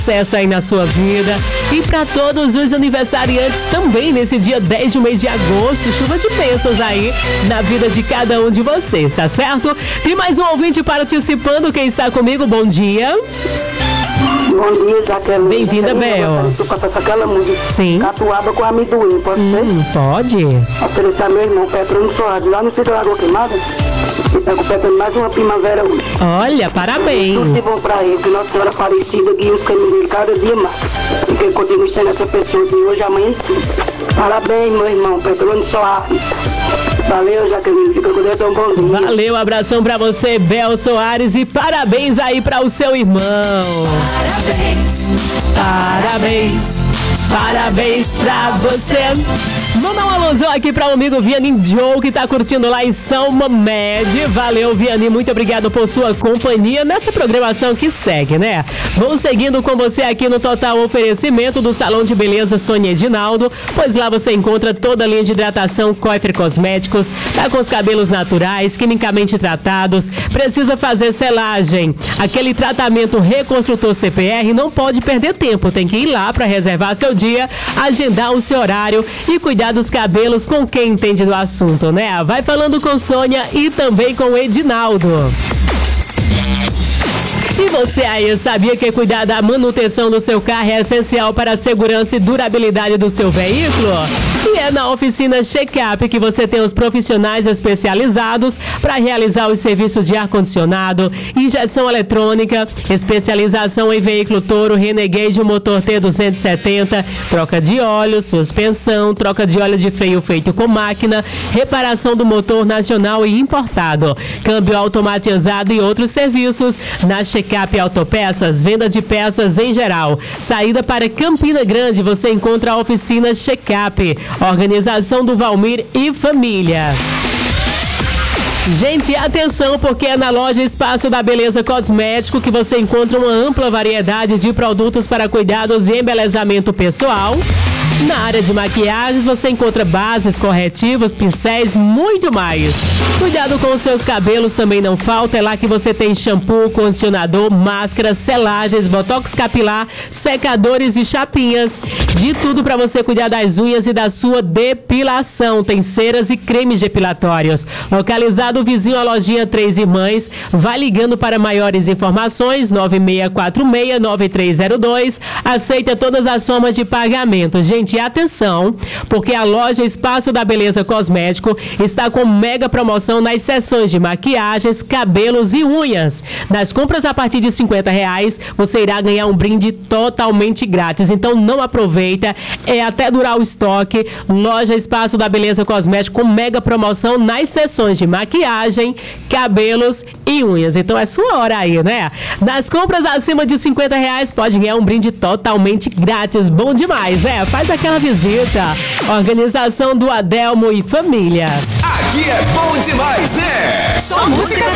Sucesso aí na sua vida. E para todos os aniversariantes também nesse dia 10 do mês de agosto, chuva de bênçãos aí na vida de cada um de vocês, tá certo? Tem mais um ouvinte participando, quem está comigo, bom dia. Bom dia, Jaqueline. Bem-vinda, Bel. Eu passasse aquela música. Sim. Catuaba com amendoim, pode ser? Pode. Oferecer a meu irmão Petrônio Soares, lá no sítio da Lagoa Queimada. E pego o Petrônio mais uma primavera hoje. Olha, parabéns. Tudo de bom pra ele, que Nossa Senhora Aparecida guia os caminhos dele cada dia mais. E que ele continue sendo essa pessoa de hoje, amanhã e sim. Parabéns, meu irmão Petrônio Soares. Valeu, Jaqueline. Fica com Deus, um bom dia. Valeu, abração pra você, Bel Soares, e parabéns aí pra o seu irmão. Parabéns, parabéns pra você. Mandar uma alusão aqui para o amigo Vianney Joe, que tá curtindo lá em São Mamede. Valeu, Vianney, muito obrigado por sua companhia nessa programação que segue, né? Vamos seguindo com você aqui no total oferecimento do Salão de Beleza Sônia Edinaldo, pois lá você encontra toda a linha de hidratação Coifer Cosméticos, tá com os cabelos naturais, quimicamente tratados, precisa fazer selagem, aquele tratamento reconstrutor CPR, não pode perder tempo, tem que ir lá para reservar seu dia, agendar o seu horário e cuidar dos cabelos com quem entende do assunto, né? Vai falando com Sônia e também com o Edinaldo. E você aí, sabia que cuidar da manutenção do seu carro é essencial para a segurança e durabilidade do seu veículo? E é na oficina Checkup que você tem os profissionais especializados para realizar os serviços de ar-condicionado, injeção eletrônica, especialização em veículo Toro, Renegade, motor T270, troca de óleo, suspensão, troca de óleo de freio feito com máquina, reparação do motor nacional e importado, câmbio automatizado e outros serviços. Na Checkup Autopeças, venda de peças em geral. Saída para Campina Grande, você encontra a oficina Checkup. Organização do Valmir e família. Gente, atenção, porque é na loja Espaço da Beleza Cosmético que você encontra uma ampla variedade de produtos para cuidados e embelezamento pessoal. Na área de maquiagens, você encontra bases, corretivos, pincéis, muito mais. Cuidado com os seus cabelos também não falta. É lá que você tem shampoo, condicionador, máscara, selagens, botox capilar, secadores e chapinhas. De tudo para você cuidar das unhas e da sua depilação. Tem ceras e cremes depilatórios. Localizado vizinho à lojinha Três Irmãs. Vai ligando para maiores informações, 9646-9302. Aceita todas as formas de pagamento. Gente, atenção, porque a loja Espaço da Beleza Cosmético está com mega promoção nas seções de maquiagens, cabelos e unhas. Nas compras a partir de R$50, você irá ganhar um brinde totalmente grátis. Então não aproveita, é até durar o estoque. Loja Espaço da Beleza Cosmético com mega promoção nas seções de maquiagem, cabelos e unhas. Então é sua hora aí, né? Nas compras acima de R$50 pode ganhar um brinde totalmente grátis. Bom demais, né? Faz aquela visita. Organização do Adelmo e família. Aqui é bom demais, né? Só música